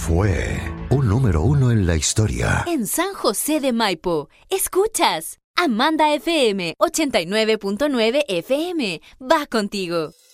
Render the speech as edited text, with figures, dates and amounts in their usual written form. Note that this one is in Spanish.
fue un número uno en la historia. En San José de Maipo, escuchas Amanda FM 89.9 FM. Va contigo.